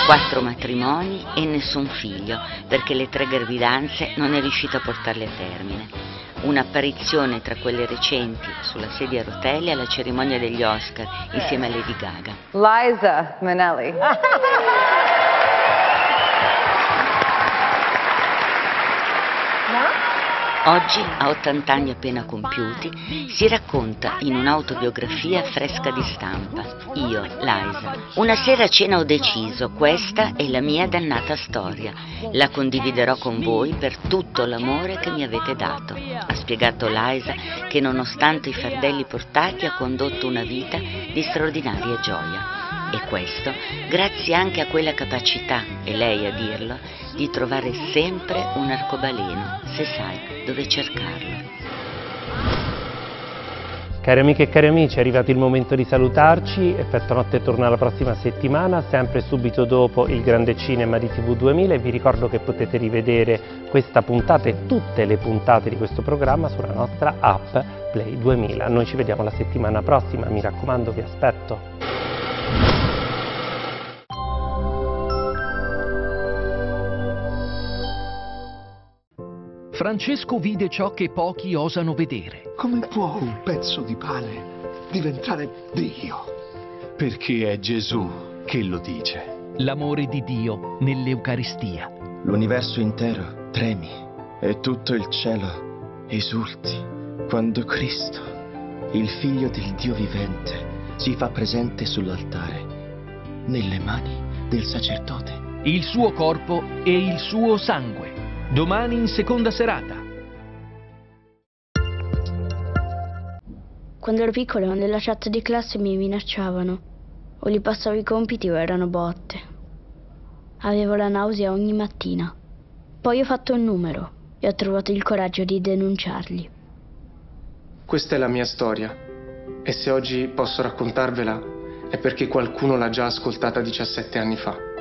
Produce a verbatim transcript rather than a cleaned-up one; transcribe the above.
Quattro matrimoni e nessun figlio, perché le tre gravidanze non è riuscito a portarle a termine. Un'apparizione tra quelle recenti sulla sedia a rotelle alla cerimonia degli Oscar insieme a Lady Gaga. Liza Minnelli. Oggi, a ottanta anni appena compiuti, si racconta in un'autobiografia fresca di stampa. Io, Liza. Una sera a cena ho deciso, questa è la mia dannata storia. La condividerò con voi per tutto l'amore che mi avete dato. Ha spiegato Liza, che nonostante i fardelli portati ha condotto una vita di straordinaria gioia. E questo grazie anche a quella capacità, è lei a dirlo, di trovare sempre un arcobaleno, se sai dove cercarlo. Cari amiche e cari amici, è arrivato il momento di salutarci. Effetto Notte torna la prossima settimana, sempre subito dopo il Grande Cinema di T V duemila, e vi ricordo che potete rivedere questa puntata e tutte le puntate di questo programma sulla nostra app Play duemila. Noi ci vediamo la settimana prossima, mi raccomando, vi aspetto. Francesco vide ciò che pochi osano vedere. Come può un pezzo di pane diventare Dio? Perché è Gesù che lo dice. L'amore di Dio nell'Eucaristia. L'universo intero tremi e tutto il cielo esulti quando Cristo, il Figlio del Dio vivente, si fa presente sull'altare, nelle mani del sacerdote. Il suo corpo e il suo sangue. Domani in seconda serata. Quando ero piccolo nella chat di classe mi minacciavano. O gli passavo i compiti o erano botte. Avevo la nausea ogni mattina. Poi ho fatto un numero e ho trovato il coraggio di denunciarli. Questa è la mia storia. E se oggi posso raccontarvela è perché qualcuno l'ha già ascoltata diciassette anni fa.